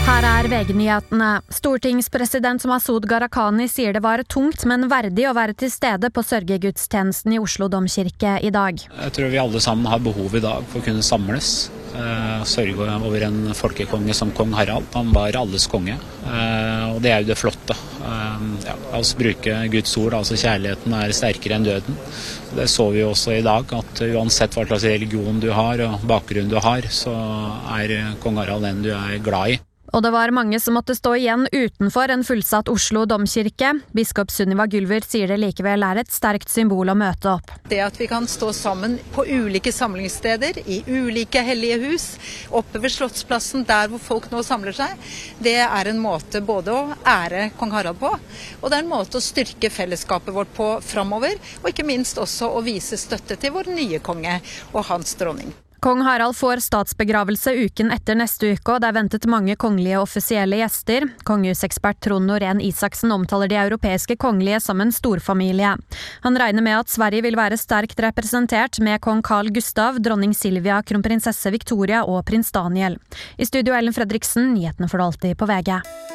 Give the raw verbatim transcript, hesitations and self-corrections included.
Her er V G-nyhetene. Stortingspresident Masud Gharahkhani sier det var tungt, men verdig å være til stede på sørgegudstjenesten i Oslo domkirke i dag. Jeg tror vi alle sammen har behov i dag for å kunne samles. Eh, sørge over en folkekonge som kong Harald. Han var alles konge, eh, og det er jo det flotte. Eh, ja, altså bruke Guds ord, altså kjærligheten er sterkere enn døden. Det så vi jo også i dag, at uansett hva slags religion du har og bakgrunn du har, så er kong Harald den du er glad i. Og det var mange som måtte stå igjen utenfor en fullsatt Oslo domkirke. Biskop Sunniva Gylver sier det likevel er et sterkt symbol å møte opp. Det at vi kan stå sammen på ulike samlingssteder, i ulike hellige hus, oppe ved Slottsplassen, der hvor folk nå samler seg, det er en måte både å ære kong Harald på, og det er en måte å styrke fellesskapet vårt på framover, og ikke minst også å vise støtte til vår nye konge og hans dronning. Kong Harald får statsbegravelse uken etter neste uke, og det er ventet mange kongelige offisielle gjester. Kongehusekspert Trond Norén Isaksen omtaler de europeiske kongelige som en storfamilie. Han regner med at Sverige vil være sterkt representert med kong Carl Gustav, dronning Silvia, kronprinsesse Victoria og prins Daniel. I studio Ellen Fredriksen, nyhetene for alltid på V G.